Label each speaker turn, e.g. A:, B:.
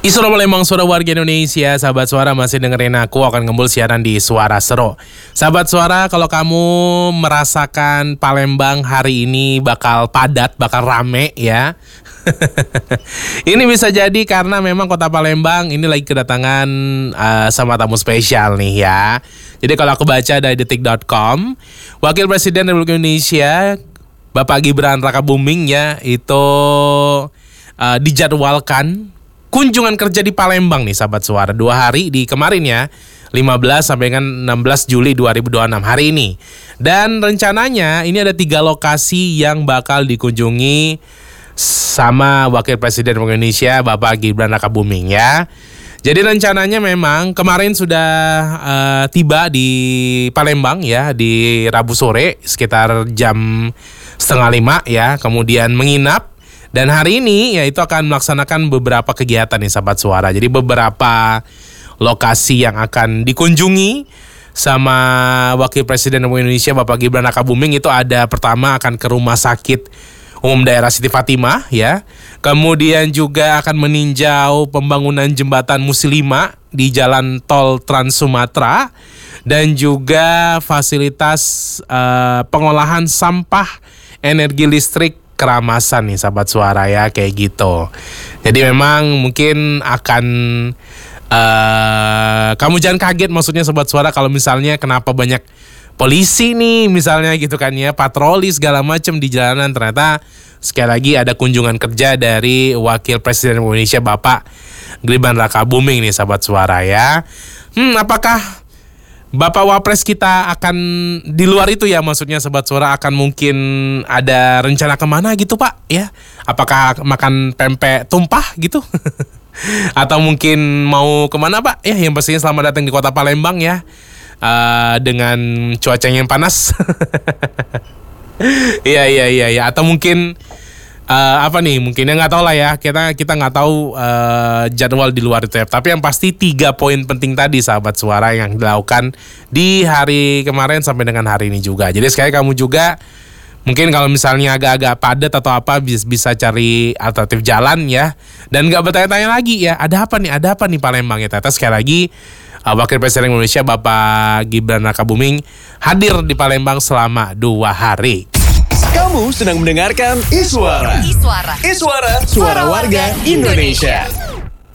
A: Suara Palembang, suara warga Indonesia. Sahabat Suara masih dengerin aku akan ngembul siaran di Suara Seru. Sahabat Suara, kalau kamu merasakan Palembang hari ini bakal padat, bakal rame ya. Ini bisa jadi karena memang kota Palembang ini lagi kedatangan sama tamu spesial nih ya. Jadi kalau aku baca dari detik.com, Wakil Presiden Republik Indonesia Bapak Gibran Rakabuming ya itu dijadwalkan kunjungan kerja di Palembang nih sahabat Suara 2 hari di kemarin ya 15 sampai dengan 16 Juli 2026 hari ini. Dan rencananya ini ada 3 lokasi yang bakal dikunjungi sama Wakil Presiden Indonesia Bapak Gibran Rakabuming ya. Jadi rencananya memang kemarin sudah tiba di Palembang ya di Rabu sore sekitar jam 4:30 ya. Kemudian menginap. Dan hari ini yaitu akan melaksanakan beberapa kegiatan nih sahabat Suara. Jadi beberapa lokasi yang akan dikunjungi sama Wakil Presiden Republik Indonesia Bapak Gibran Rakabuming itu ada pertama akan ke Rumah Sakit Umum Daerah Siti Fatimah ya. Kemudian juga akan meninjau pembangunan jembatan Muslimah di Jalan Tol Trans Sumatera dan juga fasilitas pengolahan sampah energi listrik Keramasan nih sahabat Suara ya kayak gitu. Jadi memang mungkin akan kamu jangan kaget maksudnya sobat Suara kalau misalnya kenapa banyak polisi nih misalnya gitu kan ya, patroli segala macam di jalanan. Ternyata sekali lagi ada kunjungan kerja dari Wakil Presiden Indonesia Bapak Gibran Rakabuming nih sahabat Suara ya. Apakah Bapak Wapres kita akan di luar itu ya, maksudnya Sobat Suara akan mungkin ada rencana kemana gitu Pak ya? Apakah makan pempek tumpah gitu? Atau mungkin mau kemana Pak? Ya yang pastinya selamat datang di kota Palembang ya, dengan cuacanya yang panas. Iya. Atau mungkin apa nih? Mungkin ya nggak tahu lah ya. Kita nggak tahu jadwal di luar itu ya. Tapi yang pasti 3 poin penting tadi sahabat Suara yang dilakukan di hari kemarin sampai dengan hari ini juga. Jadi sekali kamu juga mungkin kalau misalnya agak-agak padat atau apa bisa cari alternatif jalan ya. Dan nggak bertanya-tanya lagi ya. Ada apa nih Palembang ya. Ternyata sekali lagi Wakil Presiden Indonesia Bapak Gibran Rakabuming hadir di Palembang selama 2 hari.
B: Kamu sedang mendengarkan Iswara. Iswara, suara warga Indonesia.